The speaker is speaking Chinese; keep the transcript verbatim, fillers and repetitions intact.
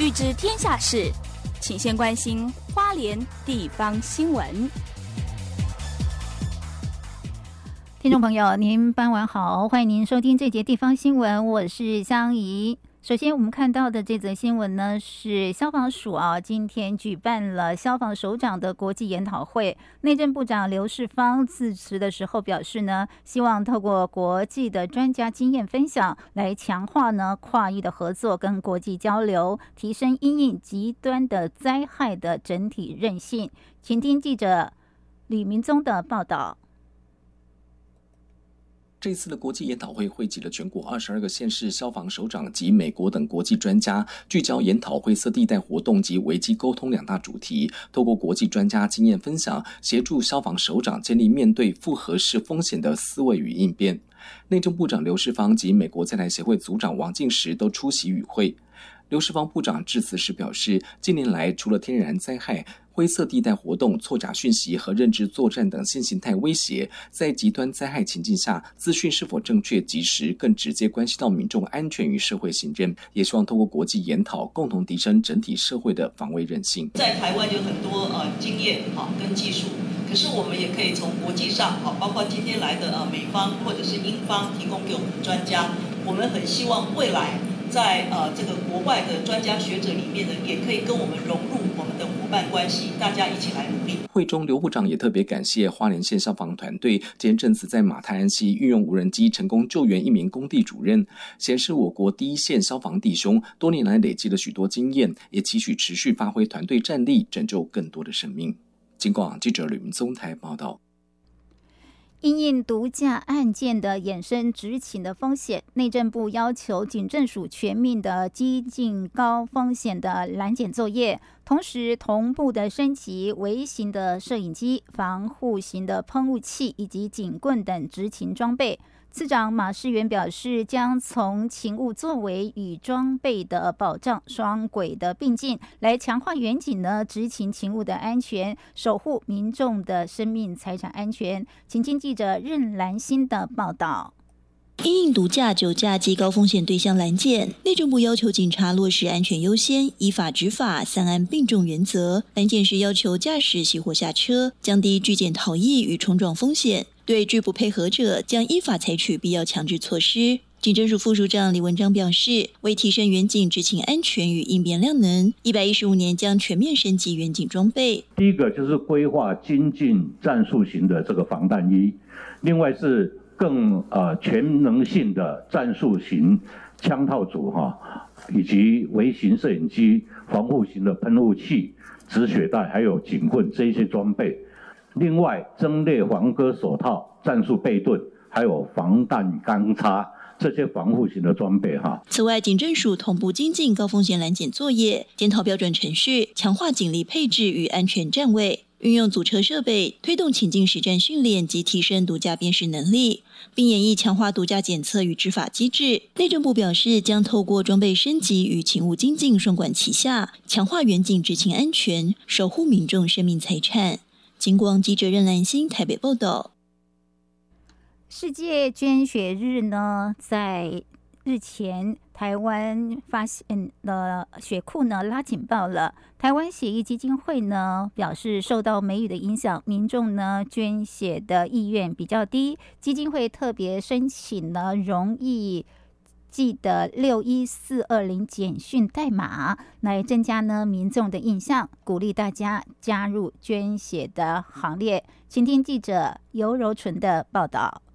欲知天下事，请先关心花莲地方新闻。 听众朋友，您傍晚好，欢迎您收听这节地方新闻，我是香怡。首先我们看到的这则新闻呢，是消防署啊，今天举办了消防首长的国际研讨会。内政部长刘世芳致辞的时候表示呢，希望透过国际的专家经验分享，来强化呢跨域的合作跟国际交流，提升因应极端的灾害的整体韧性。请听记者吕明宗的报道。 这次的国际研讨会汇集了全国二十二个县市消防首长及美国等国际专家，聚焦研讨灰色地带活动及危机沟通两大主题，透过国际专家经验分享，协助消防首长建立面对复合式风险的思维与应变。内政部长刘世芳及美国在台协会组长王敬时都出席与会。刘世芳部长致辞时表示，近年来除了天然灾害、灰色地带活动、错假讯息和认知作战等新形态威胁，在极端灾害情境下，资讯是否正确及时，更直接关系到民众安全与社会信任。也希望透过国际研讨，共同提升整体社会的防卫韧性。 在台湾有很多呃经验好跟技术，可是我们也可以从国际上好，包括今天来的呃美方或者是英方提供给我们的专家，我们很希望未来在呃这个国外的专家学者里面呢，也可以跟我们融入我们的伙伴关系，大家一起来努力。 会中，刘部长也特别感谢花莲县消防团队前阵子在马太安溪运用无人机成功救援一名工地主任，显示我国第一线消防弟兄多年来累积了许多经验，也期许持续发挥团队战力，拯救更多的生命。警广记者吕明宗台报道。 因应毒驾案件的衍生执勤的风险，内政部要求警政署全面的激进高风险的拦检作业，同时同步的升级微型的摄影机、防护型的喷雾器以及警棍等执勤装备。次长马世元表示，将从勤务作为与装备的保障双轨的并进，来强化远警呢执勤勤务的安全，守护民众的生命财产安全。请听记者任兰心的报道。 因应毒驾、酒驾及高风险对象拦检，内政部要求警察落实安全优先、依法执法、三安并重原则。拦检时要求驾驶熄火下车，降低拒检逃逸与冲撞风险。对拒不配合者，将依法采取必要强制措施。警政署副署长李文章表示，为提升远警执勤安全与应变量能，一百一十五年将全面升级远警装备。 第一个就是规划精进战术型的这个防弹衣，另外是更呃全能性的战术型枪套组哈，以及微型摄影机、防护型的喷雾器、止血带还有警棍这一些装备。另外，增列防割手套、战术背盾，还有防弹钢叉这些防护型的装备哈。 此外，警政署同步精进高风险拦检作业，检讨标准程序，强化警力配置与安全站位，运用组车设备，推动情境实战训练及提升毒驾辨识能力，并演绎强化毒驾检测与执法机制。内政部表示，将透过装备升级与勤务精进双管齐下，强化远警执勤安全，守护民众生命财产。警广记者任兰心台北报道。 世界捐血日呢，在日前台湾发现了血库呢拉警报了。台湾血液基金会呢表示，受到梅雨的影响，民众呢捐血的意愿比较低，基金会特别申请了容易记得六一四二零简讯代码，来增加呢民众的印象，鼓励大家加入捐血的行列。请听记者尤柔纯的报道。